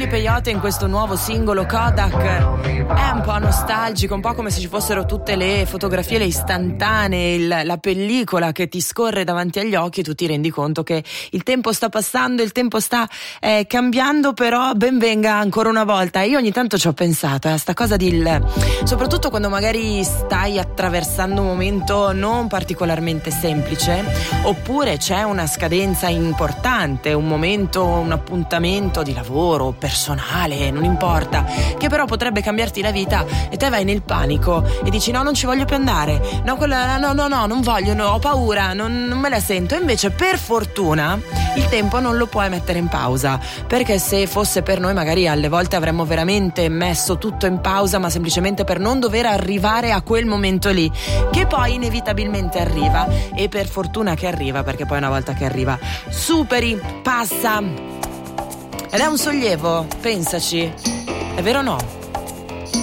Cali e Peyote in questo nuovo singolo Kodak è un po' nostalgico, un po' come se ci fossero tutte le fotografie, le istantanee, la pellicola che ti scorre davanti agli occhi e tu ti rendi conto che il tempo sta passando, il tempo sta cambiando, però ben venga ancora una volta. Io ogni tanto ci ho pensato a sta cosa soprattutto quando magari stai attraversando un momento non particolarmente semplice, oppure c'è una scadenza importante, un momento, un appuntamento di lavoro, personale, non importa, che però potrebbe cambiarti la vita, e te vai nel panico e dici no, non ci voglio più andare, no, non voglio, no, ho paura, non me la sento. Invece per fortuna il tempo non lo puoi mettere in pausa, perché se fosse per noi magari alle volte avremmo veramente messo tutto in pausa, ma semplicemente per non dover arrivare a quel momento lì, che poi inevitabilmente arriva, e per fortuna che arriva, perché poi una volta che arriva superi, passa, ed è un sollievo, pensaci, è vero o no?